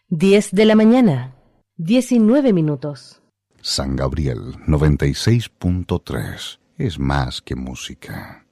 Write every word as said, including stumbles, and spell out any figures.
Diez de la mañana, diecinueve minutos. San Gabriel noventa y seis punto tres es más que música.